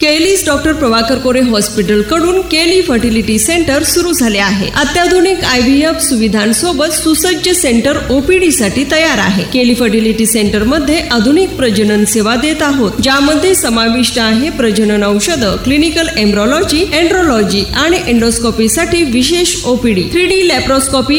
केलीस डॉक्टर प्रभाकर कोरे हॉस्पिटल कडून केली फर्टिलिटी सेंटर सुरू झाले आहे. अत्याधुनिक IVF सुविधांसोबत सुसज्ज सेंटर OPD साठी तयार आहे. केली फर्टिलिटी सेंटर मध्ये आधुनिक प्रजनन सेवा देत आहोत, ज्यामध्ये समाविष्ट आहे प्रजनन औषध, क्लिनिकल एम्ब्रोलॉजी, एंड्रोलॉजी आणि एंडोस्कोपी साठी विशेष OPD, 3D लॅप्रोस्कोपी